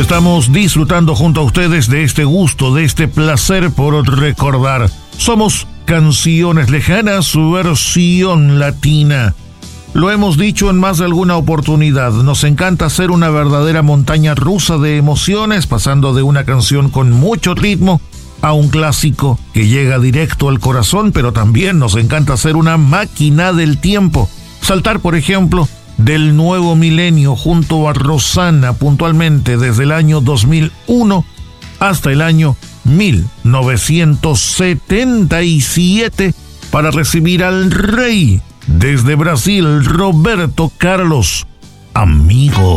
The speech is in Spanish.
Estamos disfrutando junto a ustedes de este gusto, de este placer por recordar. Somos Canciones Lejanas, versión latina. Lo hemos dicho en más de alguna oportunidad, nos encanta hacer una verdadera montaña rusa de emociones, pasando de una canción con mucho ritmo a un clásico que llega directo al corazón, pero también nos encanta hacer una máquina del tiempo. Saltar, por ejemplo, del nuevo milenio junto a Rosana, puntualmente desde el año 2001 hasta el año 1977, para recibir al rey desde Brasil, Roberto Carlos, amigo.